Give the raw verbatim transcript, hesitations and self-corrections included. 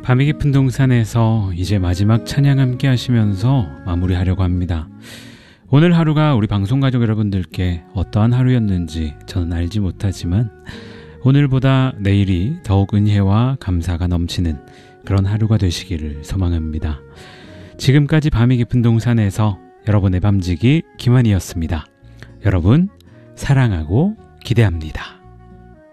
밤이 깊은 동산에서 이제 마지막 찬양 함께 하시면서 마무리하려고 합니다. 오늘 하루가 우리 방송가족 여러분들께 어떠한 하루였는지 저는 알지 못하지만 오늘보다 내일이 더욱 은혜와 감사가 넘치는 그런 하루가 되시기를 소망합니다. 지금까지 밤이 깊은 동산에서 여러분의 밤지기 김한이었습니다. 여러분 사랑하고 기대합니다.